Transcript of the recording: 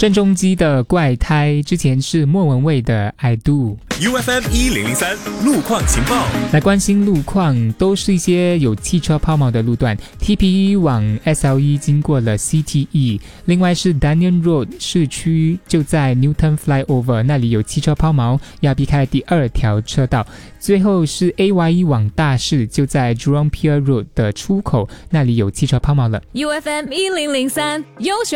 郑中基的怪胎，之前是莫文蔚的 I Do。 UFM 1003路况情报， 来关心路况，都是一些有汽车抛锚的路段。 TPE 往 SLE 经过了 CTE， 另外是 Daniel Road 市区就在 Newton Flyover 那里有汽车抛锚，要避开第2条车道。最后是 AYE 往大市，就在 Jurong Pier Road 的出口，那里有汽车抛锚了。 UFM 1003优选